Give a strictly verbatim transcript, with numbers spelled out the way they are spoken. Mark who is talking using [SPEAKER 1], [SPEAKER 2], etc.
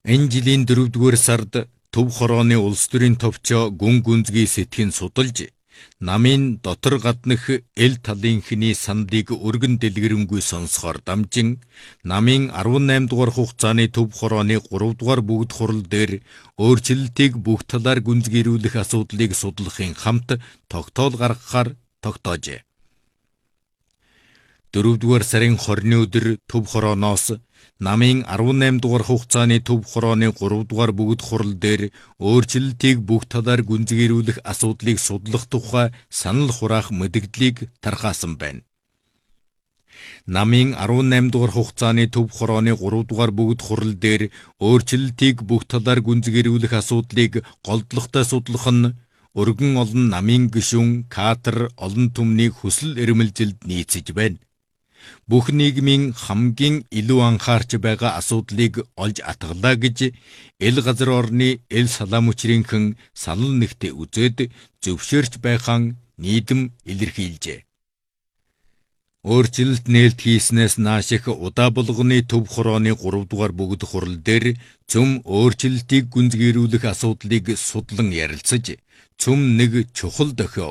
[SPEAKER 1] Энэ жилийн дөрөвдүгээр сард Төв хорооны улс төрийн товчоо гүн гүнзгий сэтгэн судалж, намын дотор гаднах эл талынхны сандыг өргөн дэлгэрэнгүй сонсохоор дамжин, намын арван найм дугаар хугацааны Төв хорооны гурав дугаар бүгд хурал дээр өөрчлөлтийг бүх талаар гүнзгийрүүлэх асуудлыг судлахын хамт тогтоол гаргахаар тогтоожээ. дөрөвдүгээр сарын хорины өдөр Төв хорооноос намын арван найм дугаар хугацааны Төв хорооны гурав дугаар бүгд хурал дээр өөрчлөлтийг бүх талаар гүнзгийрүүлэх асуудлыг судлах тухай санал хураах мэдгдлийг тархаасан байна. Намын арван найм дугаар хугацааны Төв хорооны гурав дугаар бүгд хурал дээр өөрчлөлтийг бүх талаар гүнзгийрүүлэх асуудлыг голдлоготой судлах нь өргөн олон намын гишүүн кадр олон түмнийг хүсэл эрмэлзэлд нийцэж байна. Бүх нийгмийн хамгийн илүү анхаарч байгаа асуудлыг олж атгалаа гэж эл газар орны эл салаа мөчрийнхэн санал нэгтээ үзээд зөвшөөрч байхаан нийдэм илэрхийлжээ. Өөрчлөлт нээлт хийснээс нааших удаа болгоны Төв хорооны гурав дугаар бүгд хурал дээр цөм өөрчлөлтийг гүнзгийрүүлэх асуудлыг судлан ярилцаж, цөм нэг чухал дохио